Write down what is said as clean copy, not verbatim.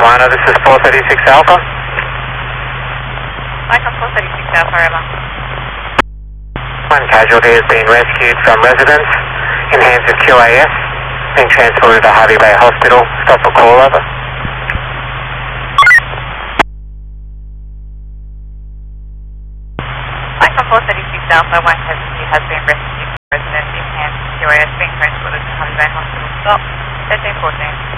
Liner, this is 436 Alpha. Micron 436 Alpha, over. One casualty is being rescued from residence in hands of QAS, being transported to Harvey Bay Hospital. Stop for call, over. Micron 436 Alpha, one casualty has been rescued from residence in hands of QAS, being transported to Harvey Bay Hospital. Stop, 1314.